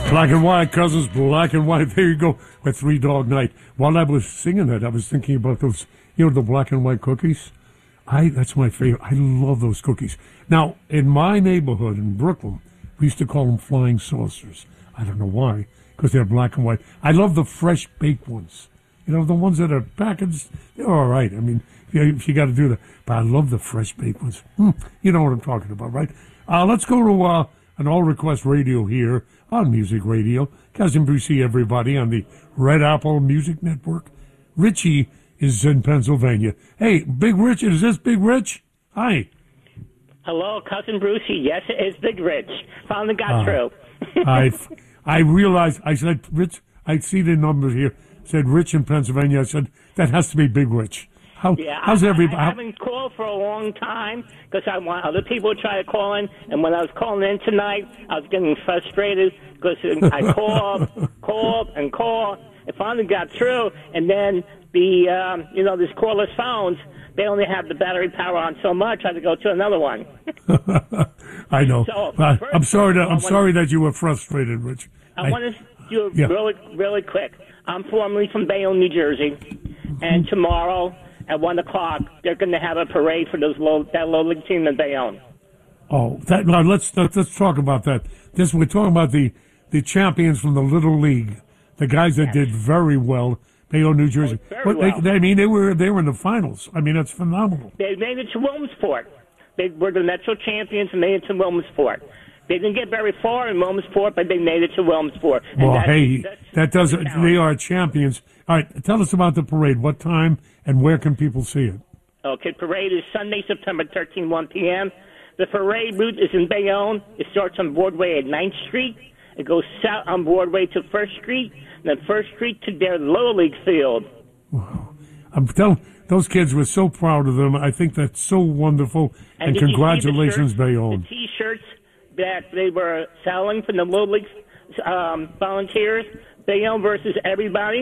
Black and white, cousins, black and white. There you go, with Three Dog Night. While I was singing that, I was thinking about those, the black and white cookies. That's my favorite. I love those cookies. Now, in my neighborhood in Brooklyn, we used to call them flying saucers. I don't know why, because they're black and white. I love the fresh baked ones. The ones that are packaged, they're all right. I mean, if you got to do that. But I love the fresh baked ones. You know what I'm talking about, right? Let's go to an all-request radio here on Music Radio. Cousin Brucey, everybody, on the Red Apple Music Network. Richie is in Pennsylvania. Hey, Big Rich, is this Big Rich? Hi. Hello, Cousin Brucey. Yes, it is Big Rich. Finally got through. I realized, I said, Rich, I see the numbers here. Said Rich in Pennsylvania. I said, that has to be Big Rich. How's everybody? I haven't called for a long time because I want other people to try to call in. And when I was calling in tonight, I was getting frustrated because I called, and called. It finally got through. And then these cordless phones, they only have the battery power on so much. I had to go to another one. I know. So, I'm sorry that you were frustrated, Rich. I want to do it really quick. I'm formerly from Bayonne, New Jersey, and tomorrow at 1 o'clock they're going to have a parade for that low league team in Bayonne. Oh, now let's talk about that. We're talking about the champions from the Little League, the guys that did very well. Bayonne, New Jersey. They were in the finals. I mean, that's phenomenal. They made it to Williamsport. They were the Metro champions and made it to Williamsport. They didn't get very far in Williamsport, but they made it to Williamsport. They are champions. All right, tell us about the parade. What time and where can people see it? Okay, parade is Sunday, September 13, 1 p.m. The parade route is in Bayonne. It starts on Broadway at 9th Street. It goes south on Broadway to 1st Street, and then 1st Street to their Little League field. Wow. I'm telling those kids were so proud of them. I think that's so wonderful. And congratulations, Bayonne. The T-shirts that they were selling from the Little League volunteers, Bayonne versus everybody.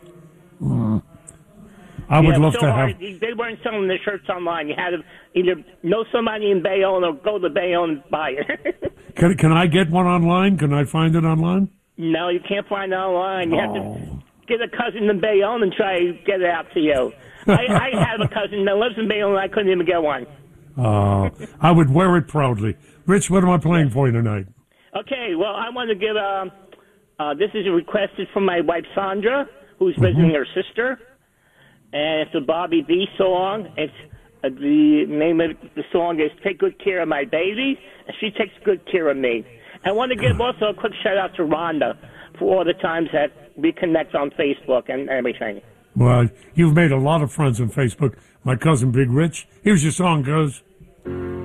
I would love to have. They weren't selling the shirts online. You had to either know somebody in Bayonne or go to Bayonne and buy it. Can I get one online? Can I find it online? No, you can't find it online. You have to get a cousin in Bayonne and try to get it out to you. I have a cousin that lives in Bayonne and I couldn't even get one. I would wear it proudly. Rich, what am I playing for you tonight? Okay, well, I want to give this is requested from my wife, Sandra, who's visiting her sister. And it's a Bobby B song. It's the name of the song is Take Good Care of My Baby, and she takes good care of me. I want to give also a quick shout-out to Rhonda for all the times that we connect on Facebook and everything. Well, you've made a lot of friends on Facebook. My cousin Big Rich. Here's your song, goes.